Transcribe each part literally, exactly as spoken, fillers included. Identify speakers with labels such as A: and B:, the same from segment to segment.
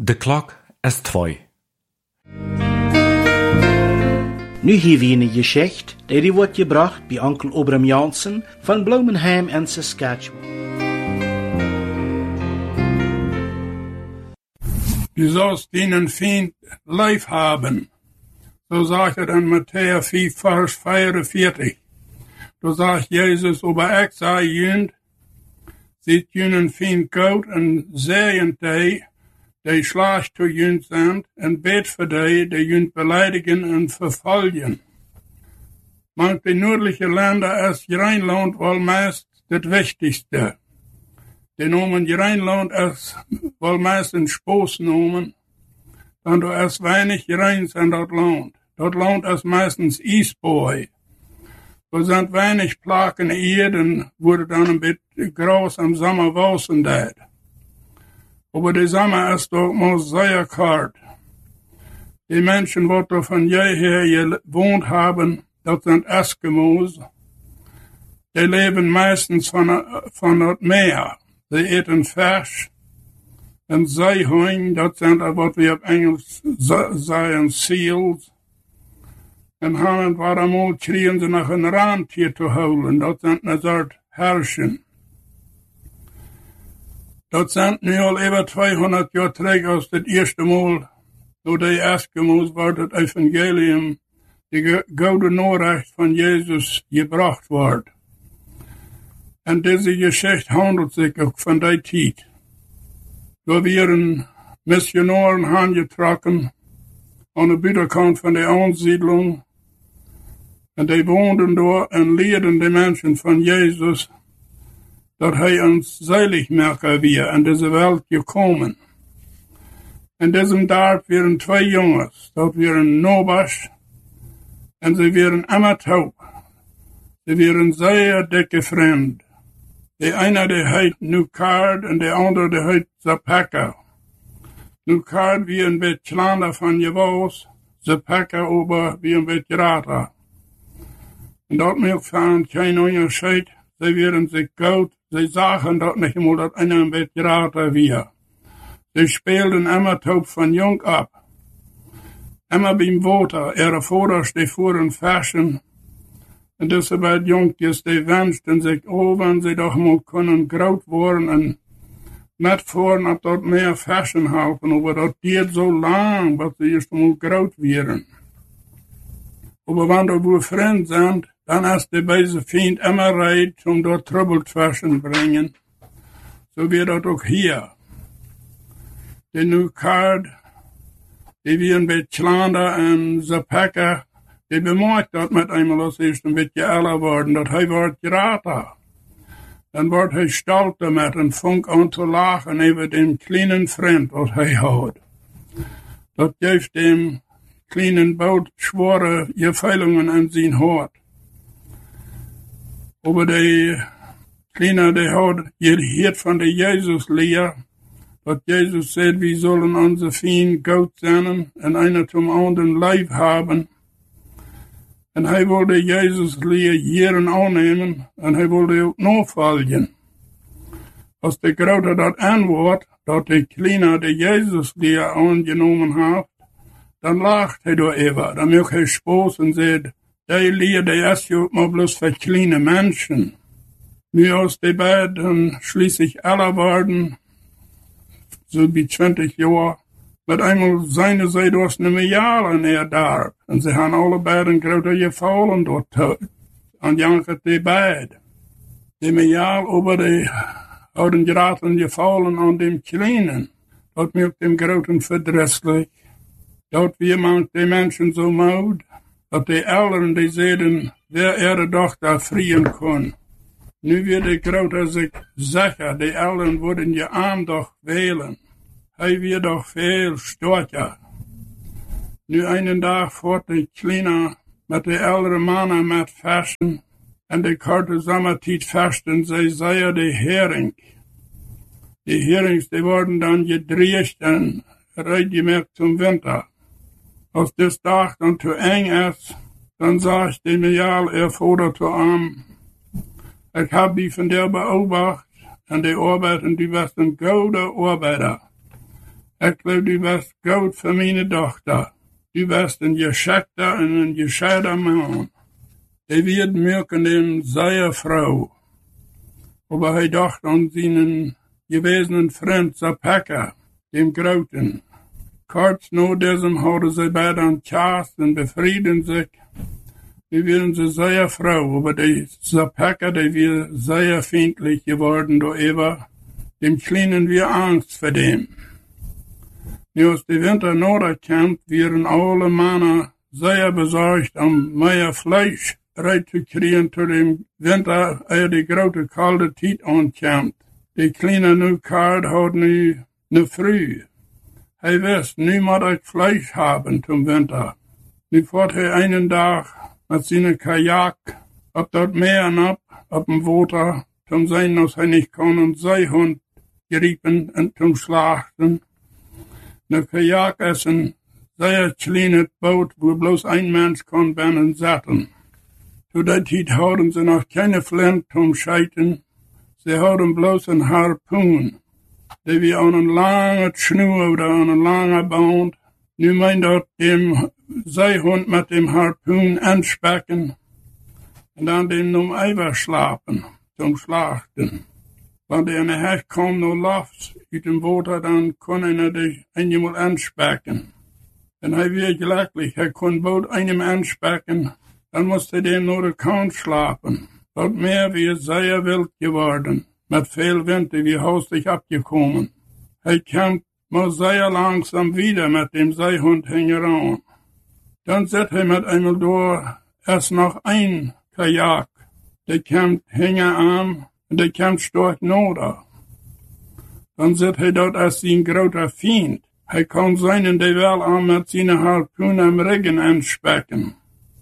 A: De klok is twee.
B: Nu hier wie een Geschichte, die wordt gebracht bij onkel Obram Jansen van Bloemenheim in Saskatchewan.
C: Du sollst ihnen Feind lief haben. So sagt er in Matthäus vier, Vers vierundvierzig. Da sagt Jesus, aber ich sei jünd, sieht jünen Feind gut und sehen die, die schlecht zu jünd sind, und bet für die, die jünd beleidigen und verfolgen. Manche nördliche Länder ist Rheinland wohl meist das Wichtigste. Die noemen Rheinland ist wohl meist ein Spoß noemen, denn da ist wenig Rheins in dat Land. Dat Land ist meistens Eastboy. Da sind wenig Plaken Erden, wurde dann ein bisschen groß am Sommer wachsen dat. Aber der Sommer ist doch mal sehr kalt. Die Menschen, die da von jeher gewohnt haben, das sind Eskimos. Die leben meistens von, von das Meer. Sie eten Fisch und Seehunde, das sind was wir auf Englisch sagen Seals. Und haben war einmal kriegen sie nach ein Randtier zu holen, das sind eine Art Herrchen. Das sind nu al über zweihundert Jahre zurück, als das erste Mal, wo die Eskimos war das Evangelium, die gute Nachricht von Jesus gebracht wird. Und diese Geschichte handelt sich auch von der Zeit. Da wären Missionaren angetroffen an der Büderkant von der Ansiedlung. Und die wohnten da und lehrten die Menschen von Jesus, dass er uns selig machen wir in diese Welt gekommen. In diesem Dorf wären zwei Jungs, das wären Nobasch, und sie wären immer taub. Sie wären sehr dicke Fremd. Der eine, der heißt Nukard, und der andere, der heißt Zapaka. Nukard wie ein bisschen kleiner von Jewaus, Zapaka aber wie ein bisschen grater. Und dort mir fand kein Unterschied. Sie wären sich gut, sie sagen dort nicht einmal, dass einer ein bisschen grater wäre. Sie spielten immer taub von jung ab. Immer beim Water, ihre Vater steht vor und fashion. Und das ist bei Junkies, die wünschten sich, oh, wenn sie doch mal können groß worden und nicht fahren, ob dort mehr Fashion helfen, aber das geht so lang, dass sie erst mal groß werden. Aber wenn da wohl Freunde sind, dann ist der böse Feind immer bereit, um dort Trouble zu bringen. So wird das auch hier. Die Nukard, die werden bei Chlander und Zapaka, die bemerkt dat met einmal als eerst een beetje älter worden, dat hij wordt grater. Dan wordt hij stolter met en funk aan te lachen over dem kleinen Freund, wat hij houdt. Dat geeft dem kleinen Boot schwere Gefehlungen in zijn hart. Aber die Kleine, die hat gehört von der Jesus-Lehr, dat Jesus sagt, wir sollen onze Feind gut sein und einer zum anderen Leib haben. En hij wilde Jezus leer jaren aannemen en hij wilde ook navolgen. Als de grote dat antwoord, dat de kleine de Jezus leer aangenomen heeft, dan lacht hij door even. Dan maakt hij spaß en zegt, die leer die is je ook maar bloß voor kleine mensen. Nu als die beiden schließlich alle worden, so wie twintig jaar, met einmal seine Seite was eine Milliarde in er Dorf. Und sie haben alle beiden große gefallen dort. Und jankert die beiden. Die Milliarde über die haben geraten gefallen an dem Kleinen. Dort macht dem Großen verdrisslich. Dort wie man die Menschen so macht, dass die Eltern, die sehen, wer ihre Tochter frieren kann. Nu wird die Große sich sicher, die Eltern würden je Aandacht wählen. Hij wird doch veel stärker. Nu einen Tag fort die Kleine mit de ältere Mannen mit Fasten en de korte Sommertijd fasten, sie sei die Hering. Die Herings, die worden dann gedreht und reingemacht zum Winter. Als das Tag dann zu eng ist, dann sagt die Medial erfordert zu arm. Ich hab die von der beobachtet und die arbeiten, die waren gute Arbeiter. Ik geloof, du bist goed voor mijn dochter. Du bist een geschickter en een gescheiter man. Die wird merken dem seine Frau. Aber hij dacht an seinen gewesenen Freund Zapaka, dem Groten. Kurz nach diesem hadden sie beide an Chast und befrieden sich. Die werden sie sehr froh, aber die Zapaka, die wir sehr feindlich geworden, do Eva, dem kleinen wir Angst vor dem. Nu als die Winter nader kommt, werden alle Männer sehr besorgt, um mehr Fleisch reinzukriegen zu dem Winter, ehe die große kalte Zeit ankommt. Die kleine nu kalt hat nu, nu früh. Hij wist, nu moet ik Fleisch haben zum Winter. Nu fährt hij einen Tag mit seiner Kajak op dat Meer en ab, op dem Water, zum sein, als hij nicht kann, und Seehund geriepen und zum Schlachten. Ne Kajak ist ein sehr kleines Boot, wo bloß ein Mensch kann binnen sitzen. Zu der Zeit hatten sie noch keine Flint zum Scheiten. Sie hatten bloß ein Harpoon, die wir an einen langen Schnur oder an einen langen Band. Nu meint dort dem Seehund mit dem Harpoon anspecken und dann dem nun Eiver schlafen zum Schlachten. Wenn der in der Hecht kommt, nur Luft uit dem Water, dann kann er dich einmal anspecken. Und er wird glücklich, er kann Boot einem anspecken, dann muss er dem nur der Kant schlafen. Dort mehr wie sehr wild geworden, mit viel Wind, wie hastig abgekommen. Er kommt mal sehr langsam wieder mit dem Seehund heran. Dann sitzt er mit einmal durch, erst noch ein Kajak, der kommt hängen an, und der kommt stark nader. Dann sitzt er dort als sein großer Feind. Er kann seinen, der will an mit seiner Harpoon am Regen anspecken.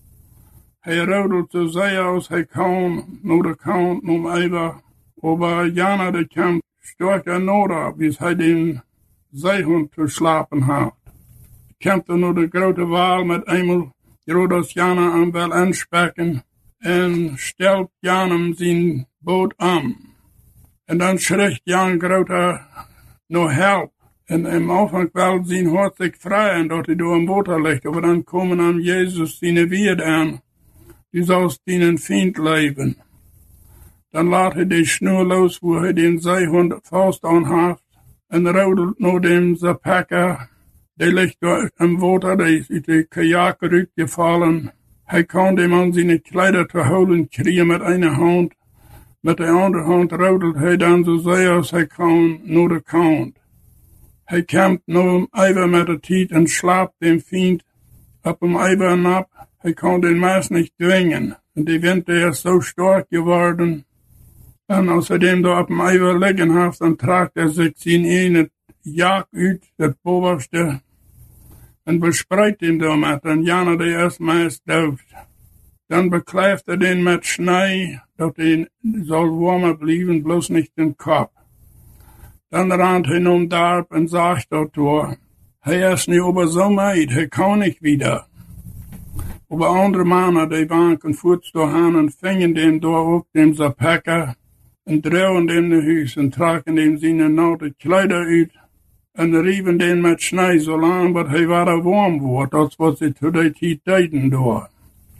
C: Er rodelt so sehr aus, er kann, nur der Kant, nur Eiver. Aber Jana, der kommt starker nader, bis er den Seehund zu schlafen hat. Kommt er nur der große Wal mit einmal, Rodos Jana an will anspecken, und stellt Janam sein Boot an. Und dann schreckt Jan großer no help. Und im Anfang will sein Hort sich freien, dort er durch im Water liegt. Aber dann kommen an Jesus seine Wied an, die sollst ihnen Feind leben. Dann lässt er die Schnur los, wo er den Seehund Faust anhaft, und rodelt nur dem Zapaka, der liegt dort im Water, der ist in die Kajak rückgefallen. Er kann dem an seine Kleider zu holen kriegen mit einer Hand. Mit der anderen Hand rodelt er dann so sehr, als er kann, nur der Kant. Er kämpft nur im Eiver mit der Tiet und schlaft dem Feind ab dem Eiver ab. Er kann den Maß nicht zwingen. Und die Wind, der ist so stark geworden. Und außerdem da ab dem Eiver liegen hat, dann tragt er sich sein eine Jagd uit, das Oberste, und bespreit ihn damit. Und Jana, der erstmal ist doof. Dann bekleift er den mit Schnee, dass er soll warmer bleiben, bloß nicht den Kopf. Dann rannt er um Darb und sagt dort, er ist nicht über so meid, er kann nicht wieder. Aber andere Männer, die wanken fuhrts dahin und fingen den da auf, dem Zapaka, und dreuen den in Hüs und tragen dem seine naute Kleider uit, und rieven den mit Schnee so lang, dass er wieder warm wird, als was sie zu der Zeit deuten da.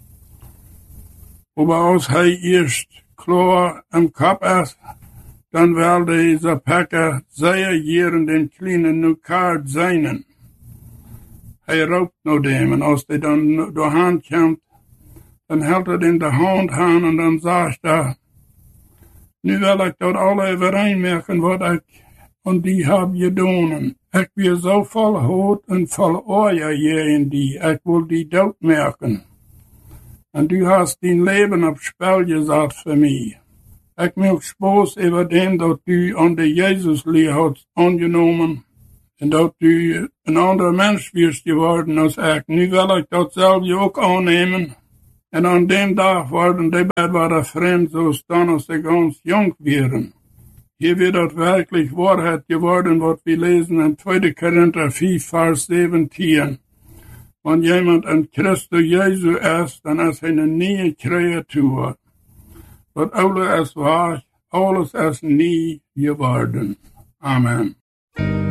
C: Aber als er erst klar am Kopf ist, dann will dieser Packer sehr jeren den kleinen Nukard seinen. Er raubt noch dem, und als der dann durch Hand kommt, dann hält er den der Hand an und dann sagt er, nu will ich dort alle übereinmerken, was ich und die hab gedonen. Ich bin so voll Hut und voll Euer hier in die, ich will die dort merken. Und du hast dein Leben aufs Spiel gesetzt für mich. Ich möchte Spaß über den, dass du an der Jesus-Liebe hast angenommen und dass du ein anderer Mensch wirst geworden als ich. Nu will ich das selber auch annehmen. Und an dem Tag waren die beiden war Freund, so dann, als sie ganz jung wären. Hier wird das wirklich Wahrheit geworden, was wir lesen in zweiter Korinther vier, Vers siebzehn. Wenn jemand ein Christus Jesu ist, dann ist er eine neue Kreatur. Was alles ist wahr, alles ist nie geworden. Amen.